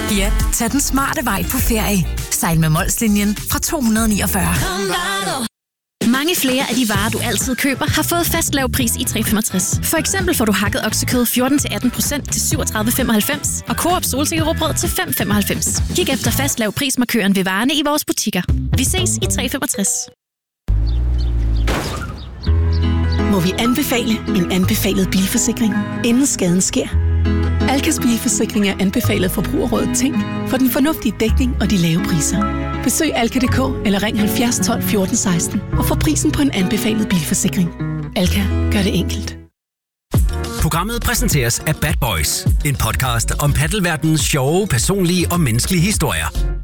Ja, tag den smarte vej på ferie. Sejl med Molslinjen fra 249. Mange flere af de varer, du altid køber, har fået fast lav pris i 365. For eksempel får du hakket oksekød 14-18% til 37,95 og Coop solsikkerråbrød til 5,95. Kig efter fast lav prismarkøren ved varerne i vores butikker. Vi ses i 365. Må vi anbefale en anbefalet bilforsikring, inden skaden sker? Alkas bilforsikring er anbefalet Forbrugerrådet Tænk for den fornuftige dækning og de lave priser. Besøg alka.dk eller ring 70 12 14 16 og få prisen på en anbefalet bilforsikring. Alka gør det enkelt. Programmet præsenteres af Bad Boys, en podcast om paddelverdenens sjove, personlige og menneskelige historier.